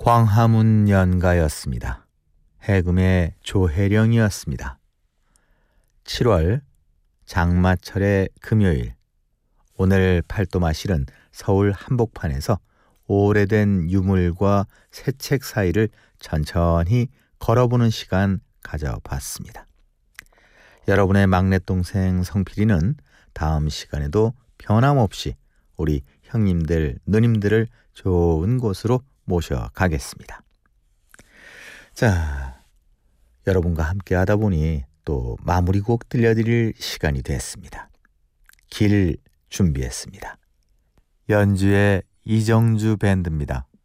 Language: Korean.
광화문 연가였습니다. 해금의 조혜령이었습니다. 7월 장마철의 금요일, 오늘 팔도마 실은 서울 한복판에서 오래된 유물과 새 책 사이를 천천히 걸어보는 시간 가져봤습니다. 여러분의 막내 동생 성필이는 다음 시간에도 변함없이 우리 형님들, 누님들을 좋은 곳으로 모셔가겠습니다. 자, 여러분과 함께 하다 보니 또 마무리곡 들려드릴 시간이 됐습니다. 길 준비했습니다. 연주의 이정주 밴드입니다.